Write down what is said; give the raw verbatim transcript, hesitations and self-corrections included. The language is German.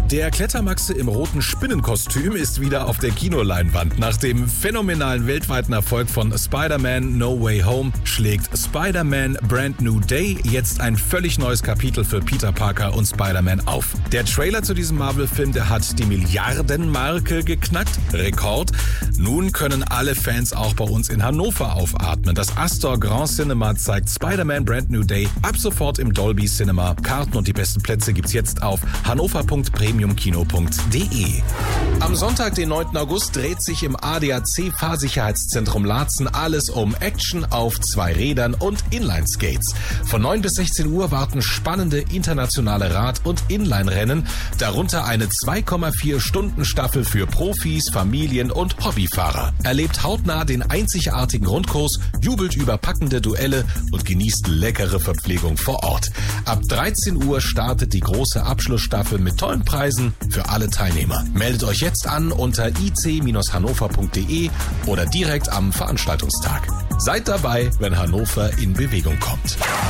Der Klettermaxe im roten Spinnenkostüm ist wieder auf der Kinoleinwand. Nach dem phänomenalen weltweiten Erfolg von Spider-Man No Way Home schlägt Spider-Man Brand New Day jetzt ein völlig neues Kapitel für Peter Parker und Spider-Man auf. Der Trailer zu diesem Marvel-Film, der hat die Milliardenmarke geknackt. Rekord. Nun können alle Fans auch bei uns in Hannover aufatmen. Das Astor Grand Cinema zeigt Spider-Man Brand New Day ab sofort im Dolby Cinema. Karten und die besten Plätze gibt's jetzt auf hannover punkt premiumkino punkt de. Am Sonntag, den neunten August, dreht sich im A D A C Fahrsicherheitszentrum Laatzen alles um Action auf zwei Rädern und Inline-Skates. Von neun bis sechzehn Uhr warten spannende internationale Rad- und Inline-Rennen, darunter eine zwei Komma vier Stunden Staffel für Profis, Familien und Hobbyfahrer. Erlebt hautnah den einzigartigen Rundkurs, jubelt über packende Duelle und genießt leckere Verpflegung vor Ort. Ab dreizehn Uhr startet die große Abschlussstaffel mit tollen Preisen für alle Teilnehmer. Meldet euch jetzt an unter i c Bindestrich hannover punkt de oder direkt am Veranstaltungstag. Seid dabei, wenn Hannover in Bewegung kommt.